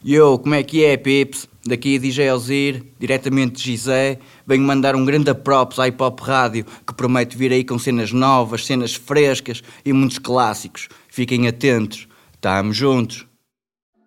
Como é que é, Pips? Daqui a DJ Ozir, diretamente de Gizé, venho mandar um grande props à Hip Hop Rádio, que promete vir aí com cenas novas, cenas frescas e muitos clássicos. Fiquem atentos, estamos juntos.